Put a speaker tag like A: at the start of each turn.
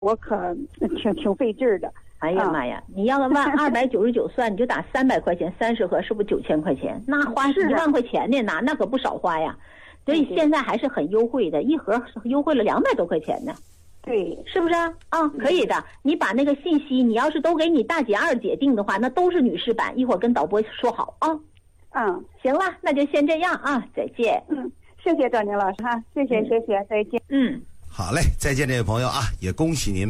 A: 我可挺费劲儿的。
B: 哎呀妈呀！你要按299算，你就打300块钱，30盒是不是9000块钱？那花1万块钱呢，那可不少花呀。所以现在还是很优惠的，一盒优惠了200多块钱呢。
A: 对，
B: 是不是啊？可以的。你把那个信息，你要是都给你大姐二姐订的话，那都是女士版。一会儿跟导播说好啊。行了，那就先这样啊，再见。
A: 谢谢赵宁老师哈，谢谢，再见。
C: 好嘞，再见，这位朋友啊，也恭喜您。